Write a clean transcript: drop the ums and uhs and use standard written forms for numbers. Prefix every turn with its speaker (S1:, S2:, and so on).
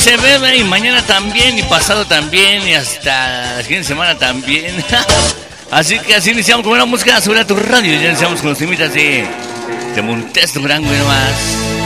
S1: se bebe y mañana también y pasado también y hasta la siguiente semana también. Así que así iniciamos con una música sobre tu radio y ya iniciamos con los temitas de Montes de Durango y demás.